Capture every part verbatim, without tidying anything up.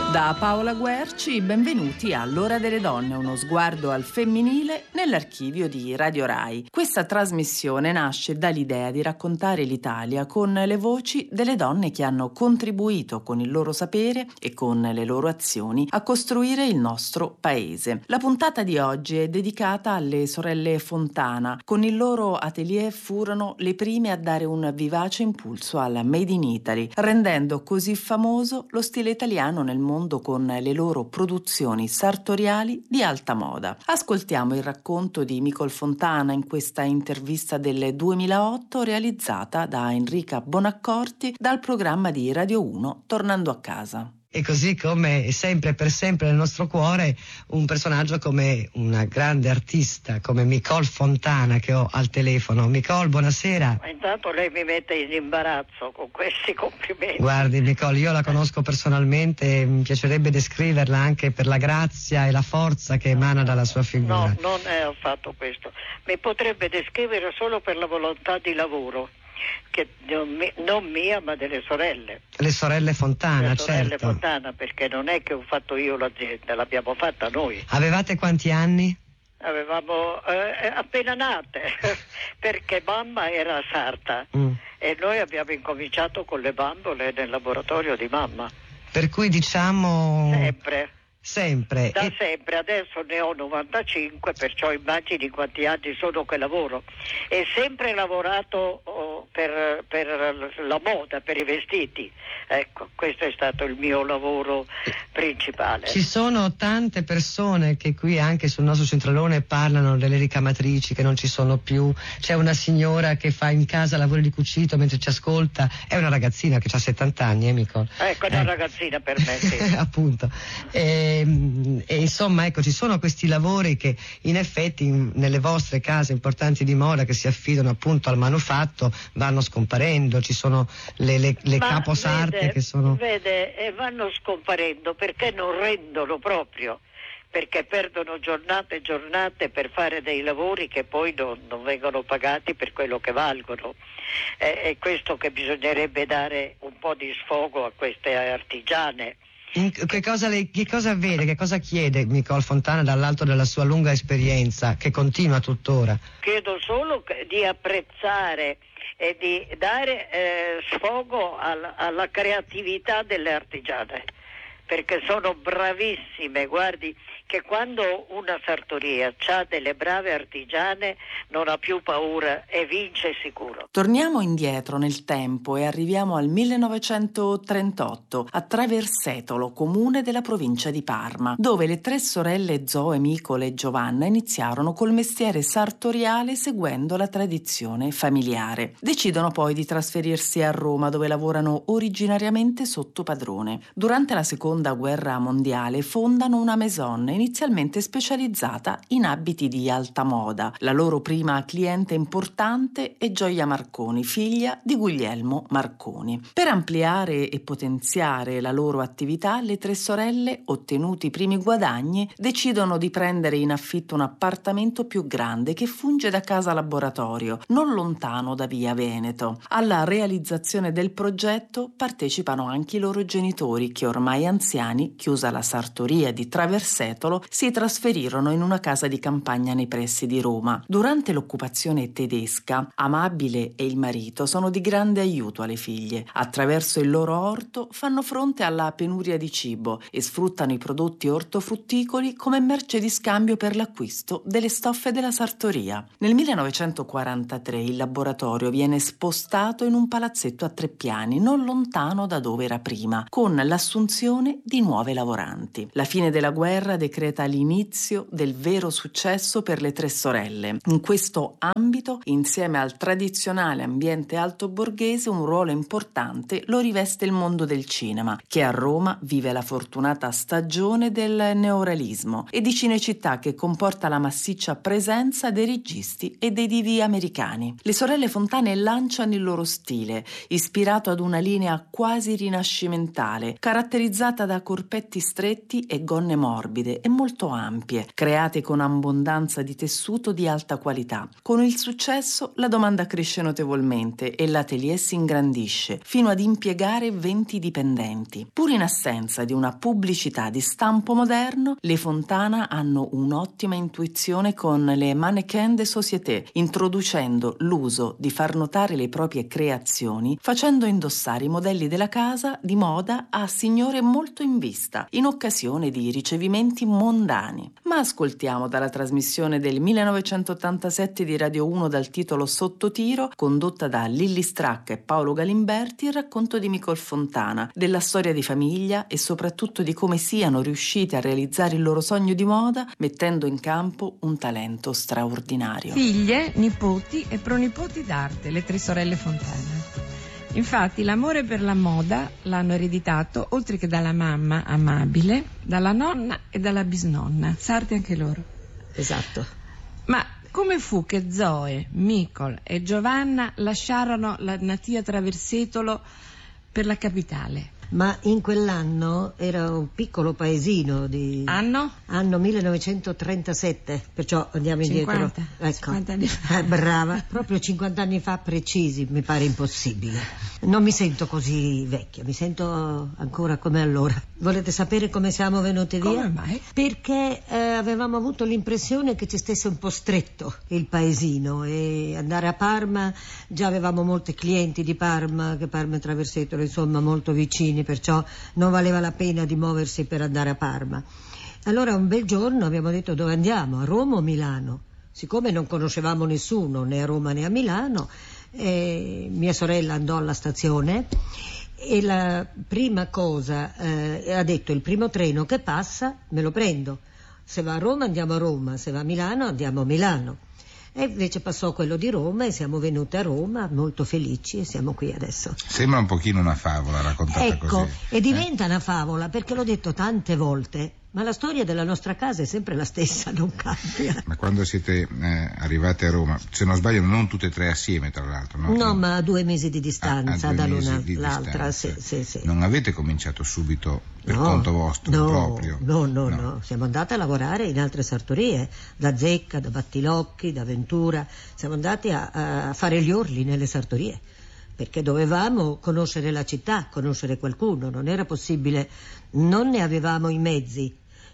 Da Paola Guerci, benvenuti a L'Ora delle Donne, uno sguardo al femminile nell'archivio di Radio Rai. Questa trasmissione nasce dall'idea di raccontare l'Italia con le voci delle donne che hanno contribuito con il loro sapere e con le loro azioni a costruire il nostro paese. La puntata di oggi è dedicata alle sorelle Fontana. Con il loro atelier furono le prime a dare un vivace impulso al Made in Italy, rendendo così famoso lo stile italiano nel mondo con le loro produzioni sartoriali di alta moda. Ascoltiamo il racconto di Micol Fontana in questa intervista del duemilaotto realizzata da Enrica Bonaccorti dal programma di Radio uno Tornando a casa. E così come sempre per sempre nel nostro cuore un personaggio come una grande artista come Micol Fontana che ho al telefono. Micol, buonasera. Intanto lei mi mette in imbarazzo con questi complimenti. Guardi Micol, io la conosco personalmente e mi piacerebbe descriverla anche per la grazia e la forza che emana dalla sua figura. No, non è affatto questo. Mi potrebbe descrivere solo per la volontà di lavoro, che non mia ma delle sorelle. Le sorelle Fontana, Le sorelle certo. Fontana, perché non è che ho fatto io l'azienda, l'abbiamo fatta noi. Avevate quanti anni? Avevamo eh, appena nate, perché mamma era sarta mm. e noi abbiamo incominciato con le bambole nel laboratorio di mamma. Per cui diciamo... Sempre. Sempre. Da e... sempre, adesso ne ho novantacinque, perciò immagini quanti anni sono che lavoro. E sempre lavorato oh, per, per la moda, per i vestiti. Ecco, questo è stato il mio lavoro principale. Ci sono tante persone che qui anche sul nostro centralone parlano delle ricamatrici che non ci sono più. C'è una signora che fa in casa lavori di cucito mentre ci ascolta. È una ragazzina che ha settanta anni, eh, Micol? Ecco, è una eh. ragazzina per me, sì. Appunto. E, e insomma, ecco, ci sono questi lavori che in effetti in, nelle vostre case importanti di moda che si affidano appunto al manufatto vanno scomparendo. Ci sono le, le, le caposarte vede, che sono... Vede, e vanno scomparendo perché non rendono proprio, perché perdono giornate e giornate per fare dei lavori che poi non, non vengono pagati per quello che valgono. È, è questo che bisognerebbe dare un po' di sfogo a queste artigiane. In, che, cosa lei, che cosa vede, che cosa chiede Micol Fontana dall'alto della sua lunga esperienza che continua tuttora? Chiedo solo di apprezzare e di dare eh, sfogo al, alla creatività delle artigiane, perché sono bravissime. Guardi che quando una sartoria ha delle brave artigiane non ha più paura e vince sicuro. Torniamo indietro nel tempo e arriviamo al millenovecentotrentotto a Traversetolo, comune della provincia di Parma, dove le tre sorelle Zoe, Micol e Giovanna iniziarono col mestiere sartoriale seguendo la tradizione familiare. Decidono poi di trasferirsi a Roma, dove lavorano originariamente sotto padrone. Durante la seconda guerra mondiale fondano una maison inizialmente specializzata in abiti di alta moda. La loro prima cliente importante è Gioia Marconi, figlia di Guglielmo Marconi. Per ampliare e potenziare la loro attività, le tre sorelle, ottenuti i primi guadagni, decidono di prendere in affitto un appartamento più grande che funge da casa laboratorio, non lontano da via Veneto. Alla realizzazione del progetto partecipano anche i loro genitori, che ormai anziani, chiusa la sartoria di Traversetolo, si trasferirono in una casa di campagna nei pressi di Roma. Durante l'occupazione tedesca, Amabile e il marito sono di grande aiuto alle figlie. Attraverso il loro orto fanno fronte alla penuria di cibo e sfruttano i prodotti ortofrutticoli come merce di scambio per l'acquisto delle stoffe della sartoria. Nel millenovecentoquarantatré il laboratorio viene spostato in un palazzetto a tre piani, non lontano da dove era prima, con l'assunzione di nuove lavoranti. La fine della guerra decreta l'inizio del vero successo per le tre sorelle. In questo ambito, insieme al tradizionale ambiente altoborghese, un ruolo importante lo riveste il mondo del cinema, che a Roma vive la fortunata stagione del neorealismo e di Cinecittà, che comporta la massiccia presenza dei registi e dei divi americani. Le sorelle Fontane lanciano il loro stile, ispirato ad una linea quasi rinascimentale, caratterizzata formata da corpetti stretti e gonne morbide e molto ampie, create con abbondanza di tessuto di alta qualità. Con il successo la domanda cresce notevolmente e l'atelier si ingrandisce fino ad impiegare venti dipendenti. Pur in assenza di una pubblicità di stampo moderno, le Fontana hanno un'ottima intuizione con le mannequin de société, introducendo l'uso di far notare le proprie creazioni, facendo indossare i modelli della casa di moda a signore molto in vista, in occasione di ricevimenti mondani. Ma ascoltiamo dalla trasmissione del millenovecentottantasette di Radio uno dal titolo Sotto tiro, condotta da Lilli Stracca e Paolo Galimberti, il racconto di Micol Fontana, della storia di famiglia e soprattutto di come siano riusciti a realizzare il loro sogno di moda mettendo in campo un talento straordinario. Figlie, nipoti e pronipoti d'arte, le tre sorelle Fontana. Infatti l'amore per la moda l'hanno ereditato, oltre che dalla mamma amabile, dalla nonna e dalla bisnonna, sarti anche loro. Esatto. Ma come fu che Zoe, Micol e Giovanna lasciarono la natia Traversetolo per la capitale? Ma in quell'anno era un piccolo paesino di... Anno? Anno millenovecentotrentasette, perciò andiamo indietro. cinquanta, Ecco. cinquanta anni fa. Eh, brava, proprio cinquanta anni fa precisi, mi pare impossibile. Non mi sento così vecchia, mi sento ancora come allora. Volete sapere come siamo venuti via? Come mai? Perché eh, avevamo avuto l'impressione che ci stesse un po' stretto il paesino e andare a Parma, già avevamo molti clienti di Parma, che Parma e Traversetolo insomma molto vicini, perciò non valeva la pena di muoversi per andare a Parma. Allora un bel giorno abbiamo detto: dove andiamo? A Roma o Milano? Siccome non conoscevamo nessuno né a Roma né a Milano, eh, mia sorella andò alla stazione e la prima cosa eh, ha detto: il primo treno che passa me lo prendo, se va a Roma andiamo a Roma, se va a Milano andiamo a Milano. E invece passò quello di Roma e siamo venute a Roma molto felici e siamo qui adesso. Sembra un pochino una favola raccontata ecco, così. Ecco, e diventa eh? una favola perché l'ho detto tante volte, ma la storia della nostra casa è sempre la stessa, non cambia. Ma quando siete eh, arrivate a Roma, se non sbaglio non tutte e tre assieme tra l'altro, no? No, ma a due mesi di distanza ah, dall'una all'altra. Sì, sì, sì. Non avete cominciato subito per no, conto vostro no, proprio? No, no, no, no. Siamo andate a lavorare in altre sartorie, da Zecca, da Battilocchi, da Ventura. Siamo andati a, a fare gli orli nelle sartorie, perché dovevamo conoscere la città, conoscere qualcuno, non era possibile, non ne avevamo i mezzi,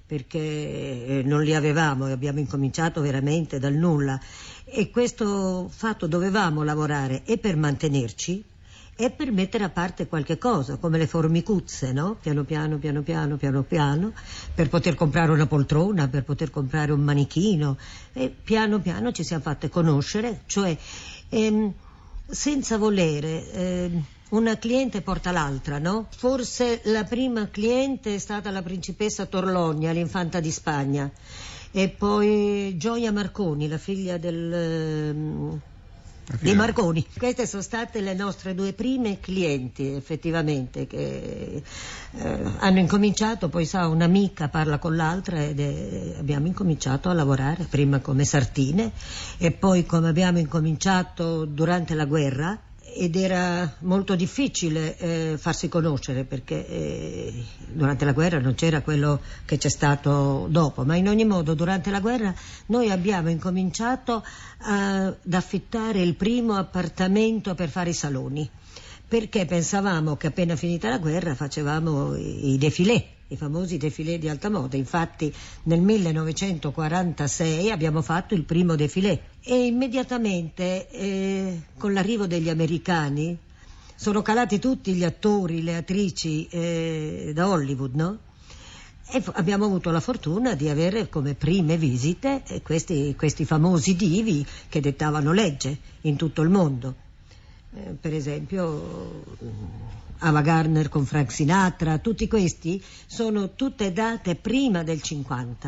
perché non li avevamo e abbiamo incominciato veramente dal nulla, e questo fatto dovevamo lavorare e per mantenerci e per mettere a parte qualche cosa, come le formicuzze, no? Piano piano, piano piano, piano piano, per poter comprare una poltrona, per poter comprare un manichino, e piano piano ci siamo fatte conoscere, cioè ehm, senza volere, ehm, una cliente porta l'altra, no? Forse la prima cliente è stata la principessa Torlonia, l'infanta di Spagna, e poi Gioia Marconi, la figlia del... di Marconi. Queste sono state le nostre due prime clienti, effettivamente, che eh, hanno incominciato, poi sa, un'amica parla con l'altra ed è, abbiamo incominciato a lavorare, prima come sartine e poi come abbiamo incominciato durante la guerra, ed era molto difficile eh, farsi conoscere perché eh, durante la guerra non c'era quello che c'è stato dopo, ma in ogni modo durante la guerra noi abbiamo incominciato a, ad affittare il primo appartamento per fare i saloni, perché pensavamo che appena finita la guerra facevamo i, i défilé, i famosi défilé di alta moda. Infatti nel millenovecentoquarantasei abbiamo fatto il primo défilé e immediatamente eh, con l'arrivo degli americani sono calati tutti gli attori, le attrici eh, da Hollywood, no? E f- abbiamo avuto la fortuna di avere come prime visite eh, questi, questi famosi divi che dettavano legge in tutto il mondo. Eh, per esempio Ava Gardner con Frank Sinatra, tutti questi sono tutte date prima del cinquanta,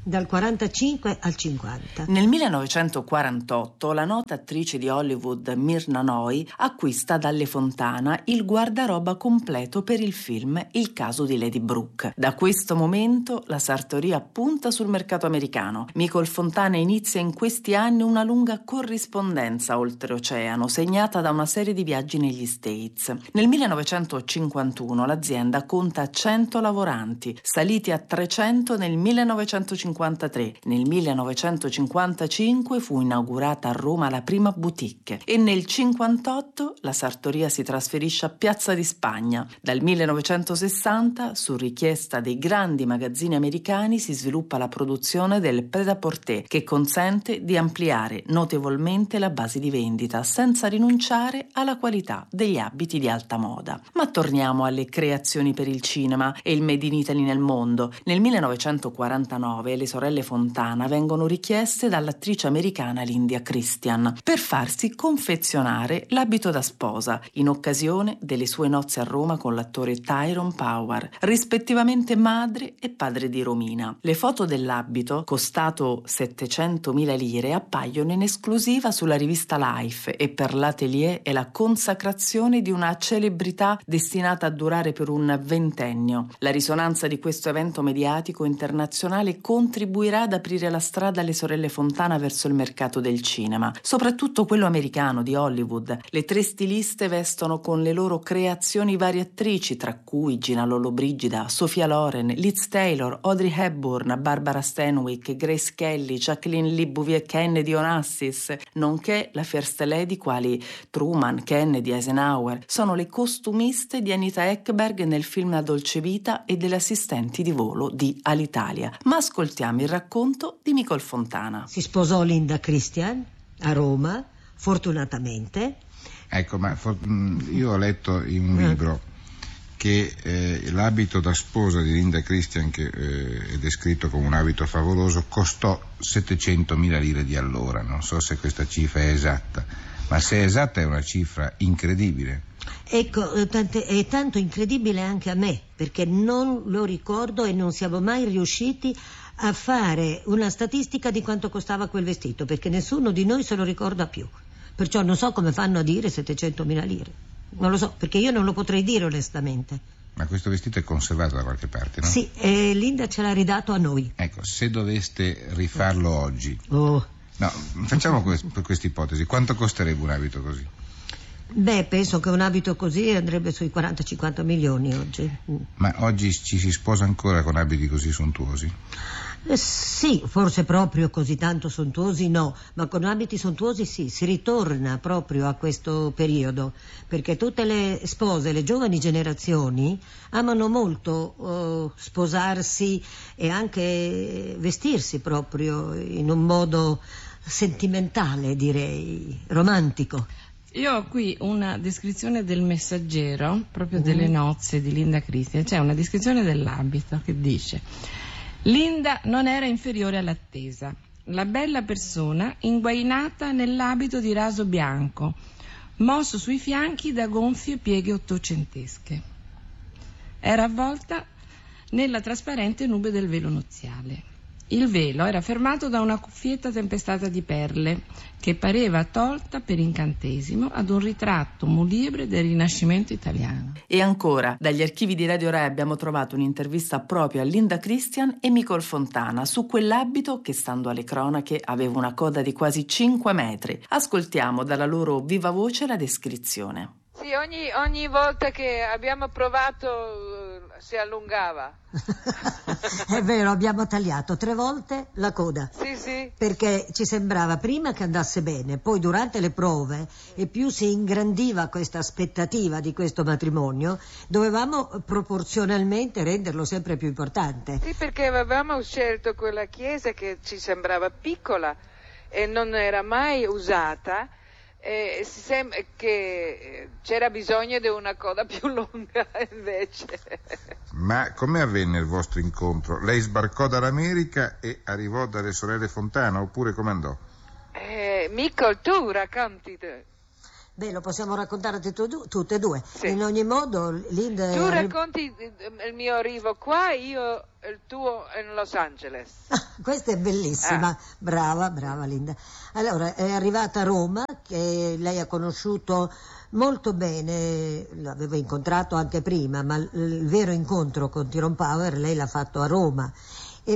dal quarantacinque al cinquanta. Nel millenovecentoquarantotto la nota attrice di Hollywood Myrna Loy acquista dalle Fontana il guardaroba completo per il film Il caso di Lady Brooke. Da questo momento la sartoria punta sul mercato americano. Micol Fontana inizia in questi anni una lunga corrispondenza oltreoceano, segnata da una serie di viaggi negli States. Nel millenovecentocinquantuno l'azienda conta cento lavoranti, saliti a trecento nel millenovecentocinquantatré. Nel millenovecentocinquantacinque fu inaugurata a Roma la prima boutique e nel cinquantotto la sartoria si trasferisce a Piazza di Spagna. Dal millenovecentosessanta, su richiesta dei grandi magazzini americani, si sviluppa la produzione del prêt-à-porter, che consente di ampliare notevolmente la base di vendita senza rinunciare alla qualità degli abiti di alta moda. Ma torniamo alle creazioni per il cinema e il Made in Italy nel mondo. Nel millenovecentoquarantanove le sorelle Fontana vengono richieste dall'attrice americana Linda Christian per farsi confezionare l'abito da sposa in occasione delle sue nozze a Roma con l'attore Tyrone Power, rispettivamente madre e padre di Romina. Le foto dell'abito, costato settecentomila lire, appaiono in esclusiva sulla rivista Life e per l'atelier è la consacrazione di una celebrità destinata a durare per un ventennio. La risonanza di questo evento mediatico internazionale contribuirà ad aprire la strada alle sorelle Fontana verso il mercato del cinema, soprattutto quello americano di Hollywood. Le tre stiliste vestono con le loro creazioni varie attrici, tra cui Gina Lollobrigida, Sophia Loren, Liz Taylor, Audrey Hepburn, Barbara Stanwyck, Grace Kelly, Jacqueline Lee Bouvier, Kennedy Onassis, nonché la First Lady quali Truman, Kennedy, Eisenhower. Sono le costumiste di Anita Ekberg nel film La dolce vita e delle assistenti di volo di Alitalia. Ma ascoltiamo il racconto di Micol Fontana. Si sposò Linda Christian a Roma, fortunatamente. Ecco, ma for- io ho letto in un libro che eh, l'abito da sposa di Linda Christian, che eh, è descritto come un abito favoloso, costò settecentomila lire di allora. Non so se questa cifra è esatta, ma se è esatta è una cifra incredibile. Ecco, tante, è tanto incredibile anche a me, perché non lo ricordo e non siamo mai riusciti a fare una statistica di quanto costava quel vestito, perché nessuno di noi se lo ricorda più. Perciò non so come fanno a dire settecentomila lire. Non lo so, perché io non lo potrei dire onestamente. Ma questo vestito è conservato da qualche parte, no? Sì, e Linda ce l'ha ridato a noi. Ecco, se doveste rifarlo oggi... Oh. No, facciamo questa ipotesi. Quanto costerebbe un abito così? Beh, penso che un abito così andrebbe sui quaranta cinquanta milioni oggi. Ma oggi ci si sposa ancora con abiti così sontuosi? Eh, sì, forse proprio così tanto sontuosi no, ma con abiti sontuosi sì, si ritorna proprio a questo periodo, perché tutte le spose, le giovani generazioni amano molto oh, sposarsi e anche vestirsi proprio in un modo sentimentale, direi, romantico. Io ho qui una descrizione del Messaggero, proprio mm. delle nozze di Linda Christian. C'è una descrizione dell'abito che dice: Linda non era inferiore all'attesa. La bella persona inguainata nell'abito di raso bianco, mosso sui fianchi da gonfie pieghe ottocentesche. Era avvolta nella trasparente nube del velo nuziale. Il velo era fermato da una cuffietta tempestata di perle che pareva tolta per incantesimo ad un ritratto mulibre del Rinascimento italiano. E ancora, dagli archivi di Radio Rai abbiamo trovato un'intervista proprio a Linda Christian e Micol Fontana su quell'abito che, stando alle cronache, aveva una coda di quasi cinque metri. Ascoltiamo dalla loro viva voce la descrizione. Sì, ogni, ogni volta che abbiamo provato uh, si allungava. È vero, abbiamo tagliato tre volte la coda. Sì, sì. Perché ci sembrava prima che andasse bene, poi durante le prove, e più si ingrandiva questa aspettativa di questo matrimonio, dovevamo proporzionalmente renderlo sempre più importante. Sì, perché avevamo scelto quella chiesa che ci sembrava piccola e non era mai usata. Eh, si sembra che c'era bisogno di una coda più lunga invece. Ma come avvenne il vostro incontro? Lei sbarcò dall'America e arrivò dalle sorelle Fontana, oppure come andò? Eh, Micol, tu racconti te. Beh, lo possiamo raccontare tutte, tutte e due. Sì. In ogni modo, Linda... Tu racconti il mio arrivo qua, io il tuo in Los Angeles. Questa è bellissima, Ah. brava, brava Linda. Allora, è arrivata a Roma, che lei ha conosciuto molto bene, l'avevo incontrato anche prima, ma il vero incontro con Tyrone Power lei l'ha fatto a Roma. E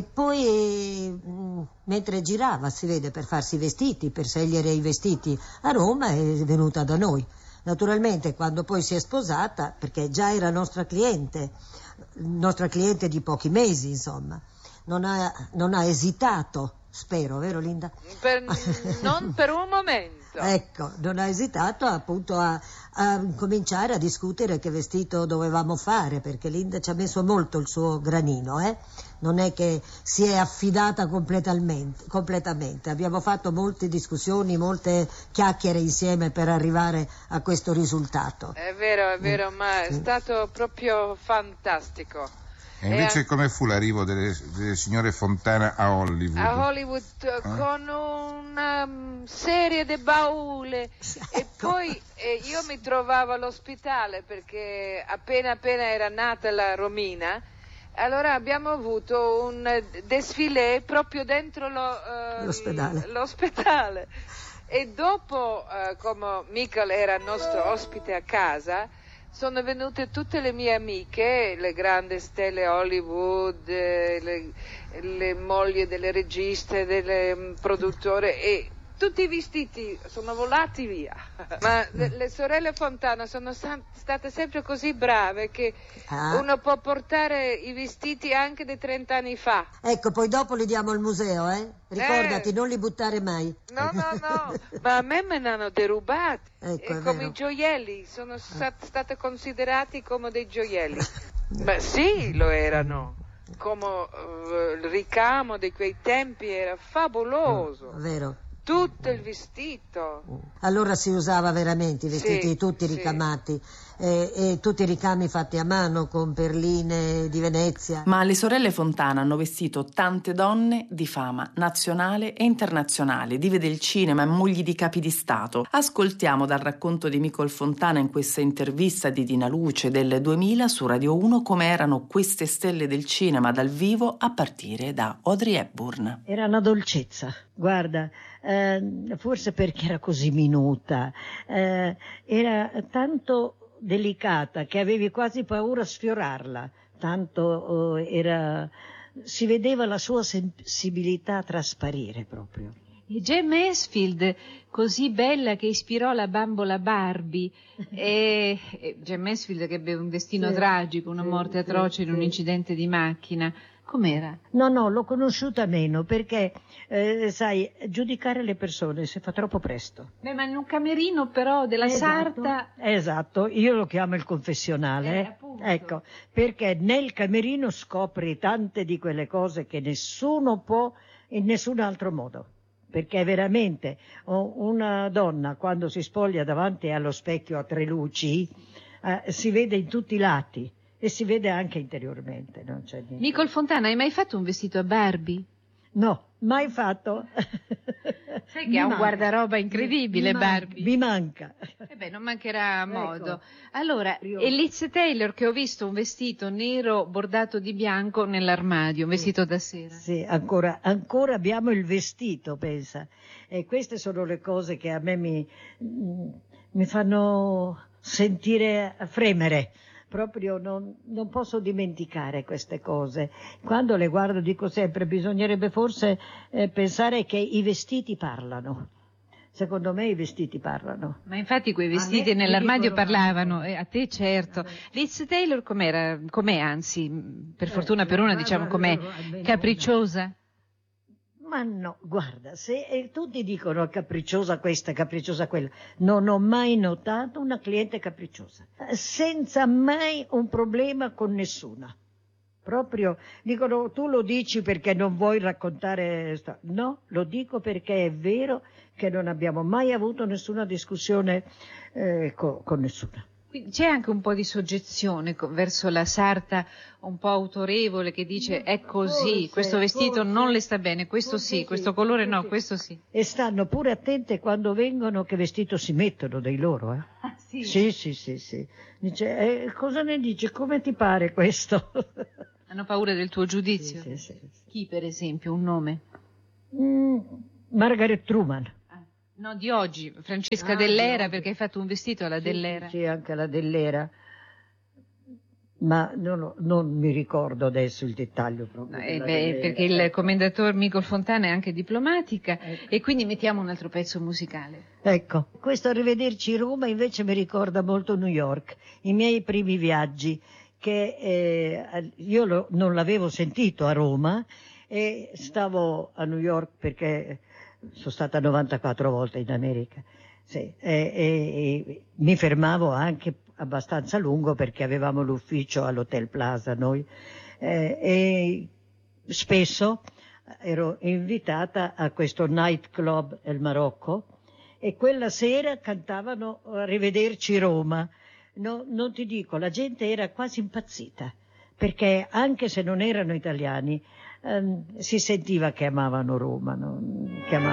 poi mh, mentre girava, si vede, per farsi i vestiti, per scegliere i vestiti a Roma, è venuta da noi. Naturalmente quando poi si è sposata, perché già era nostra cliente, nostra cliente di pochi mesi, insomma, non ha, non ha esitato, spero, vero Linda? Per, non per un momento. Ecco, non ha esitato appunto a, a cominciare a discutere che vestito dovevamo fare, perché Linda ci ha messo molto il suo granino, eh? Non è che si è affidata completamente, completamente. Abbiamo fatto molte discussioni, molte chiacchiere insieme per arrivare a questo risultato. È vero, è vero, Mm. ma è Mm. stato proprio fantastico. E invece E come fu l'arrivo delle, delle signore Fontana a Hollywood? a Hollywood eh, con una um, serie di baule e Ecco. poi eh, io mi trovavo all'ospedale perché appena appena era nata la Romina, allora abbiamo avuto un desfilé proprio dentro lo, eh, L'ospedale. l'ospedale. E dopo, eh, come Michael era nostro ospite a casa, sono venute tutte le mie amiche, le grandi stelle Hollywood, eh, le, le mogli delle registe, delle mm, produttore, e tutti i vestiti sono volati via. Ma le, le sorelle Fontana sono sa- state sempre così brave che Ah. uno può portare i vestiti anche di trent'anni fa. Ecco, poi dopo li diamo al museo, eh? Ricordati, Eh. non li buttare mai. No, no, no, ma a me me ne hanno derubati. Ecco, E è come vero. i gioielli, sono stat- state considerati come dei gioielli. Beh, sì, lo erano. Come eh, il ricamo di quei tempi era favoloso. Vero. Tutto il vestito. Allora si usava veramente i vestiti Sì, tutti sì. ricamati, eh, e tutti i ricami fatti a mano con perline di Venezia. Ma le sorelle Fontana hanno vestito tante donne di fama nazionale e internazionale, dive del cinema e mogli di capi di Stato. Ascoltiamo dal racconto di Micol Fontana in questa intervista di Dina Luce del duemila su Radio uno come erano queste stelle del cinema dal vivo a partire da Audrey Hepburn. Era una dolcezza, guarda, eh, forse perché era così minuta, eh, era tanto delicata che avevi quasi paura a sfiorarla, tanto eh, era, si vedeva la sua sensibilità trasparire proprio. E Gem Mansfield, così bella che ispirò la bambola Barbie, e, e Gem Mansfield che ebbe un destino Sì, tragico, una sì, morte sì, atroce in un sì. incidente di macchina. Com'era? No, no, l'ho conosciuta meno perché, eh, sai, giudicare le persone si fa troppo presto. Beh, ma in un camerino però della Esatto, sarta... esatto, io lo chiamo il confessionale, Eh, eh. appunto. Ecco, perché nel camerino scopri tante di quelle cose che nessuno può in nessun altro modo. Perché veramente oh, una donna quando si spoglia davanti allo specchio a tre luci eh, si vede in tutti i lati e si vede anche interiormente, non c'è niente. Nicole Fontana, hai mai fatto un vestito a Barbie? No, mai fatto. Sai Mi che ha un manca. guardaroba incredibile, Mi manca, Barbie. Mi manca. Eh beh, non mancherà Ecco. modo. Allora, Io- e Liz Taylor, che ho visto un vestito nero bordato di bianco nell'armadio, un vestito da sera. Sì, ancora, ancora abbiamo il vestito, pensa. E queste sono le cose che a me mi, mm, mi fanno sentire fremere. Proprio non, non posso dimenticare queste cose. Quando le guardo dico sempre, bisognerebbe forse eh, pensare che i vestiti parlano. Secondo me i vestiti parlano. Ma infatti quei vestiti A me mi nell'armadio dicono parlavano, tanto. e a te certo. A me. Liz Taylor com'era? Com'è, anzi, per Eh, fortuna per una, ma- diciamo, ma- com'è? ma- almeno Capricciosa? Ma no, guarda, se eh, tutti dicono capricciosa questa, capricciosa quella, non ho mai notato una cliente capricciosa, eh, senza mai un problema con nessuna. Proprio, dicono, tu lo dici perché non vuoi raccontare... sta-". No, lo dico perché è vero che non abbiamo mai avuto nessuna discussione eh, co- con nessuna. Quindi c'è anche un po' di soggezione co- verso la sarta un po' autorevole che dice è così, Forse, questo vestito forse, non le sta bene, questo forse sì, questo colore no, questo sì. E stanno pure attente quando vengono che vestito si mettono dei loro, eh? Ah, sì? Sì, sì, sì, sì. Dice, eh, cosa ne dici? Come ti pare questo? Hanno paura del tuo giudizio? Sì, sì, sì, sì. Chi, per esempio, un nome? Mm, Margaret Truman. No, di oggi, Francesca Ah, Dell'Era, di oggi. perché hai fatto un vestito alla Sì, Dell'Era. Sì, sì, anche la Dell'Era. Ma non, non mi ricordo adesso il dettaglio proprio. No, eh, della beh, Dell'Era. perché il commendator Micol Fontana è anche diplomatica, Ecco. e quindi mettiamo un altro pezzo musicale. Ecco, questo Arrivederci Roma invece mi ricorda molto New York, i miei primi viaggi, che eh, io lo- non l'avevo sentito a Roma e stavo a New York perché sono stata novantaquattro volte in America. Sì, e, e- e mi fermavo anche abbastanza a lungo perché avevamo l'ufficio all'Hotel Plaza noi eh, e spesso ero invitata a questo night club El Marocco e quella sera cantavano Arrivederci Roma. No, non ti dico, la gente era quasi impazzita perché anche se non erano italiani ehm, si sentiva che amavano Roma, no? Che amavano